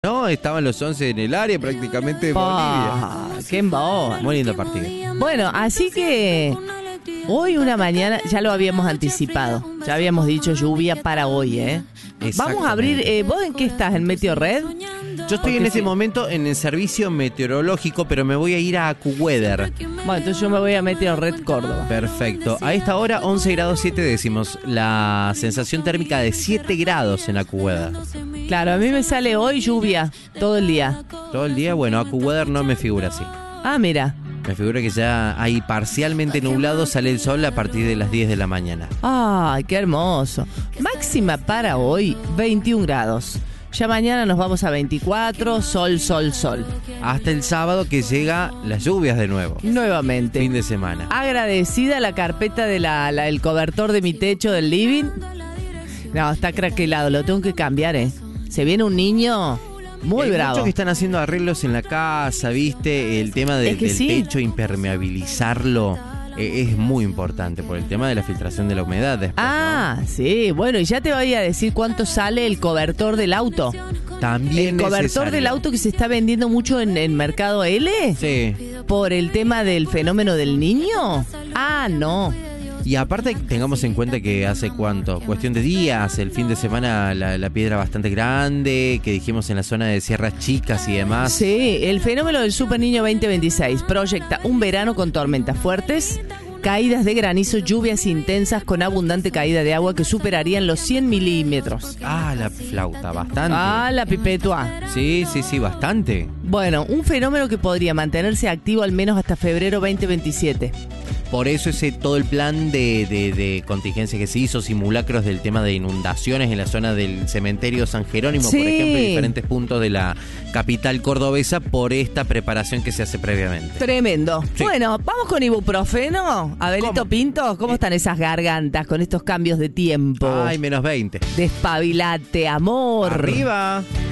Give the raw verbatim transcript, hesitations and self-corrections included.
No, estaban los once en el área prácticamente de Oh, Bolivia. ¡Qué embón! Muy lindo partido. Bueno, así que hoy una mañana, ya lo habíamos anticipado, ya habíamos dicho lluvia para hoy, ¿eh? Vamos a abrir, eh, ¿vos en qué estás? ¿En Meteo Red? Yo estoy Porque en ese sí. momento en el servicio meteorológico, pero me voy a ir a AccuWeather. Bueno, entonces yo me voy a Meteo Red Córdoba. Perfecto. A esta hora once grados siete décimos. La sensación térmica de siete grados en AccuWeather. Claro, a mí me sale hoy lluvia todo el día. Todo el día, bueno, AccuWeather no me figura así. Ah, mira. Me figura que ya hay parcialmente nublado, sale el sol a partir de las diez de la mañana. Ay, qué hermoso. Máxima para hoy, veintiún grados. Ya mañana nos vamos a veinticuatro, sol, sol, sol. Hasta el sábado que llega las lluvias de nuevo. Nuevamente. Fin de semana. Agradecida la carpeta de la, la- el cobertor de mi techo del living. No, está craquelado, lo tengo que cambiar, ¿eh? Se viene un niño muy Hay bravo. muchos que están haciendo arreglos en la casa, ¿viste? El tema de- Es que del sí. techo, impermeabilizarlo, eh, es muy importante por el tema de la filtración de la humedad después, Ah, sí, bueno, y ya te voy a decir cuánto sale el cobertor del auto. ¿no? También El cobertor necesario. del auto que se está vendiendo mucho en el Mercado L. Sí. ¿Por el tema del fenómeno del niño? Ah, no. Y aparte tengamos en cuenta que hace cuánto, cuestión de días, el fin de semana la, la piedra bastante grande, que dijimos en la zona de Sierras Chicas y demás. Sí, el fenómeno del Super Niño veinte veintiséis proyecta un verano con tormentas fuertes, caídas de granizo, lluvias intensas con abundante caída de agua que superarían los cien milímetros. Ah, la flauta, bastante. Ah, la pipetua. Sí, sí, sí, bastante. Bueno, un fenómeno que podría mantenerse activo al menos hasta febrero veinte veintisiete. Por eso ese todo el plan de, de, de contingencia que se hizo, simulacros del tema de inundaciones en la zona del cementerio San Jerónimo, Sí. por ejemplo, en diferentes puntos de la capital cordobesa, por esta preparación que se hace previamente. Tremendo. Sí. Bueno, vamos con ibuprofeno. Abelito ¿Cómo? Pinto, ¿cómo están esas gargantas con estos cambios de tiempo? Ay, menos veinte. Despabilate, amor. Arriba.